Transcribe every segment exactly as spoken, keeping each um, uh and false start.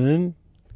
gentlemen,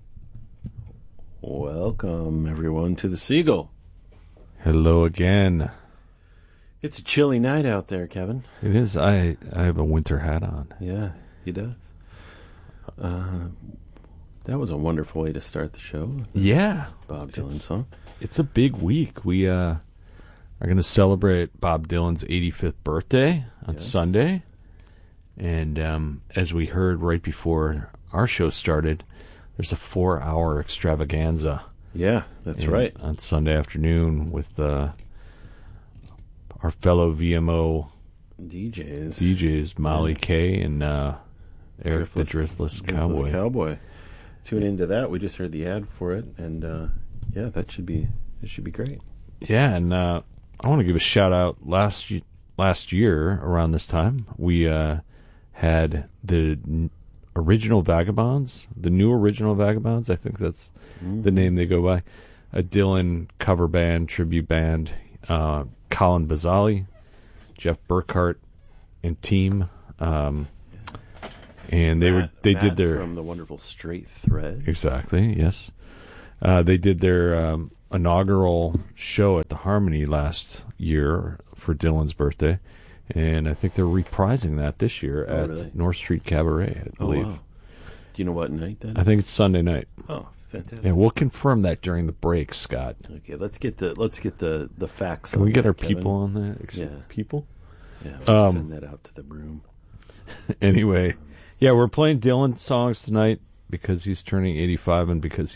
welcome everyone to the Seagull. Hello again. It's a chilly night out there, Kevin. It is. I, I have a winter hat on. Yeah, he does. Uh, that was a wonderful way to start the show. Yeah. Bob Dylan it's, song. It's a big week. We uh, are going to celebrate Bob Dylan's eighty-fifth birthday on Yes. Sunday. And um, as we heard right before our show started, there's a four-hour extravaganza. Yeah, that's in, right. On Sunday afternoon with uh, our fellow V M O D Js. D Js, Molly Yeah. K and uh, Eric Driftless, the Driftless, Driftless Cowboy. Cowboy. Tune into that. We just heard the ad for it, and uh, yeah, that should be it should be great. Yeah, and uh, I want to give a shout out. Last y- last year around this time, we uh, had the n- original Vagabonds, the new original Vagabonds. I think that's Mm-hmm. the name they go by. A Dylan cover band, tribute band. Uh, Colin Bazali, Jeff Burkhart, and team. Um, and they Matt, were they Matt did their from the wonderful Straight Thread. exactly yes. Uh, they did their um, inaugural show at the Harmony last year for Dylan's birthday, and I think they're reprising that this year Oh, at really? North Street Cabaret, I Oh, believe. wow. Do you know what night that I is? think it's Sunday night. Oh, fantastic. Yeah, we'll confirm that during the break, Scott. Okay, let's get the let's get the the facts. Can on we get that, our Kevin. people on that? Ex- Yeah. People? Yeah, we'll Um, send that out to the broom. Anyway, yeah, we're playing Dylan songs tonight because he's turning eighty-five and because